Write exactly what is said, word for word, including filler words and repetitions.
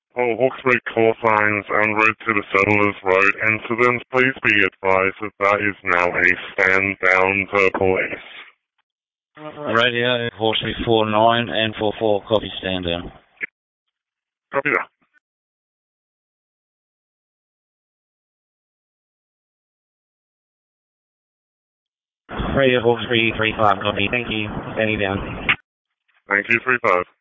All Hawkesbury call signs en route to the Settlers Road incident. Please be advised that that is now a stand down to police. Radio, Hawkesbury four nine and four four, copy, stand down. Copy that. Radio, Hawkesbury three five, copy, thank you, standing down. Thank you, three five.